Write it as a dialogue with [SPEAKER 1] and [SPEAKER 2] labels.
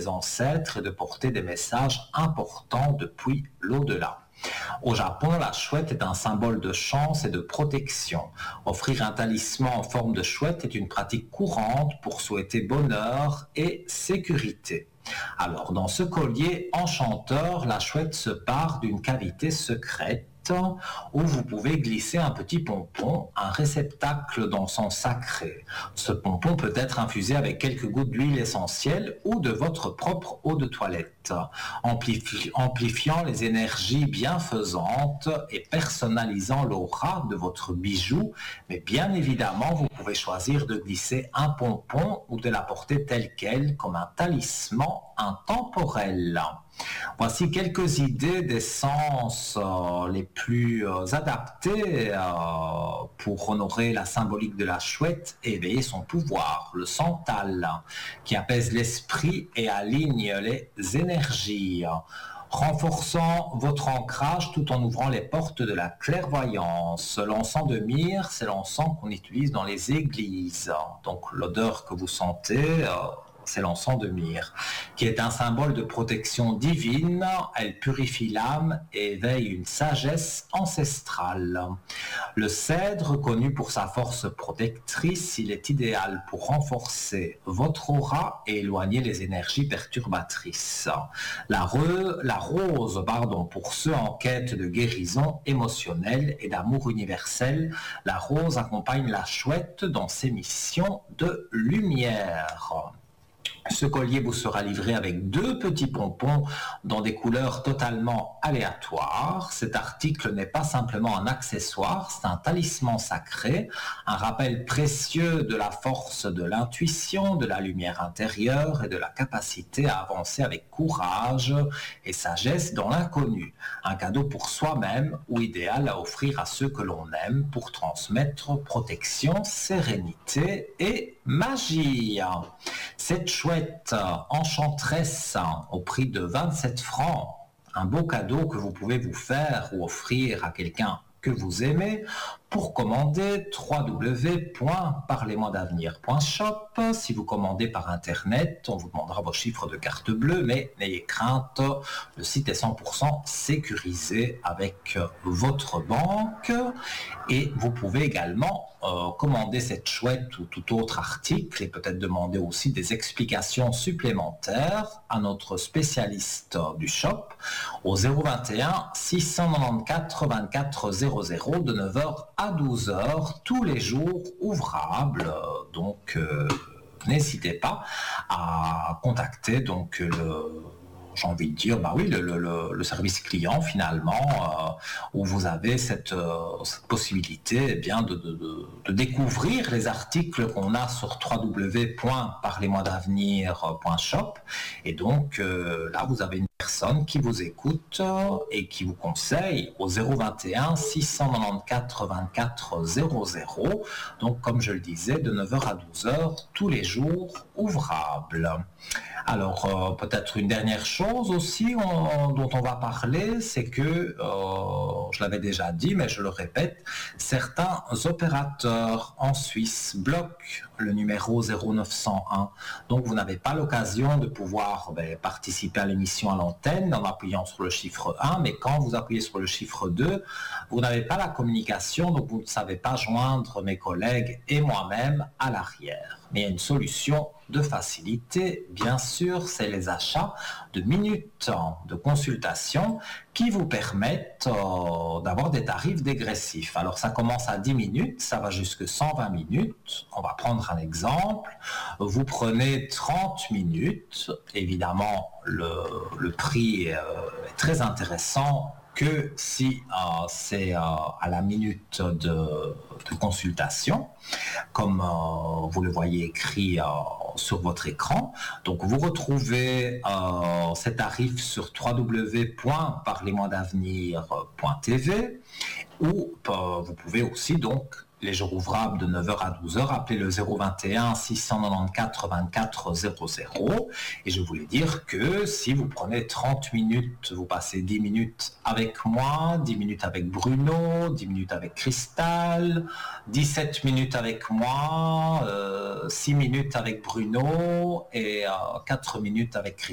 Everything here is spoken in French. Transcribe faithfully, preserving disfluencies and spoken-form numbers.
[SPEAKER 1] des ancêtres et de porter des messages importants depuis l'au-delà. Au Japon, la chouette est un symbole de chance et de protection. Offrir un talisman en forme de chouette est une pratique courante pour souhaiter bonheur et sécurité. Alors, dans ce collier enchanteur, la chouette se part d'une cavité secrète où vous pouvez glisser un petit pompon, un réceptacle d'encens sacré. Ce pompon peut être infusé avec quelques gouttes d'huile essentielle ou de votre propre eau de toilette, amplifi- amplifiant les énergies bienfaisantes et personnalisant l'aura de votre bijou. Mais bien évidemment, vous pouvez choisir de glisser un pompon ou de l'apporter tel quel comme un talisman intemporel. Voici quelques idées d'essences euh, les plus euh, adaptées euh, pour honorer la symbolique de la chouette et éveiller son pouvoir. Le santal, qui apaise l'esprit et aligne les énergies, renforçant votre ancrage tout en ouvrant les portes de la clairvoyance. L'encens de myrrhe, c'est l'encens qu'on utilise dans les églises. Donc l'odeur que vous sentez, euh, c'est l'encens de myrrhe, qui est un symbole de protection divine. Elle purifie l'âme et éveille une sagesse ancestrale. Le cèdre, connu pour sa force protectrice, il est idéal pour renforcer votre aura et éloigner les énergies perturbatrices. La, re, la rose, pardon, pour ceux en quête de guérison émotionnelle et d'amour universel, la rose accompagne la chouette dans ses missions de lumière. Ce collier vous sera livré avec deux petits pompons dans des couleurs totalement aléatoires. Cet article n'est pas simplement un accessoire, c'est un talisman sacré, un rappel précieux de la force de l'intuition, de la lumière intérieure et de la capacité à avancer avec courage et sagesse dans l'inconnu. Un cadeau pour soi-même ou idéal à offrir à ceux que l'on aime pour transmettre protection, sérénité et magie. Cette chouette enchanteresse au prix de vingt-sept francs, un beau cadeau que vous pouvez vous faire ou offrir à quelqu'un que vous aimez, pour commander w w w point parlez-moi d'avenir point shop. Si vous commandez par internet, on vous demandera vos chiffres de carte bleue, mais n'ayez crainte, le site est cent pour cent sécurisé avec votre banque. Et vous pouvez également euh, commander cette chouette ou tout autre article et peut-être demander aussi des explications supplémentaires à notre spécialiste du shop au zéro vingt et un six cent quatre-vingt-quatorze vingt-quatre zéro zéro de neuf heures à douze heures tous les jours ouvrables. Donc euh, n'hésitez pas à contacter donc le j'ai envie de dire, bah oui, le, le, le service client finalement, euh, où vous avez cette, euh, cette possibilité eh bien, de, de, de, de découvrir les articles qu'on a sur w w w point parlez-moi d'avenir point shop. Et donc euh, là, vous avez une personne qui vous écoute et qui vous conseille au zéro vingt et un six cent quatre-vingt-quatorze vingt-quatre zéro zéro. Donc comme je le disais, de neuf heures à douze heures tous les jours ouvrables. Alors euh, peut-être une dernière chose aussi on, dont on va parler, c'est que, euh, je l'avais déjà dit, mais je le répète, certains opérateurs en Suisse bloquent le numéro zéro neuf cent un. Donc vous n'avez pas l'occasion de pouvoir ben, participer à l'émission à l'antenne en appuyant sur le chiffre un, mais quand vous appuyez sur le chiffre deux, vous n'avez pas la communication, donc vous ne savez pas joindre mes collègues et moi-même à l'arrière. Mais il y a une solution de facilité, bien sûr, c'est les achats de minutes de consultation qui vous permettent euh, d'avoir des tarifs dégressifs. Alors ça commence à dix minutes, ça va jusqu'à cent vingt minutes. On va prendre un exemple. Vous prenez trente minutes. Évidemment, le, le prix euh, est très intéressant que si euh, c'est euh, à la minute de, de consultation, comme euh, vous le voyez écrit euh, sur votre écran. Donc vous retrouvez euh, ces tarifs sur w w w point parlez-moi d'avenir point t v ou euh, vous pouvez aussi donc les jours ouvrables de neuf heures à douze heures, appelez le zéro vingt et un six cent quatre-vingt-quatorze vingt-quatre zéro zéro. Et je voulais dire que si vous prenez trente minutes, vous passez dix minutes avec moi, dix minutes avec Bruno, dix minutes avec Cristal, dix-sept minutes avec moi, euh, six minutes avec Bruno et euh, quatre minutes avec Cristal.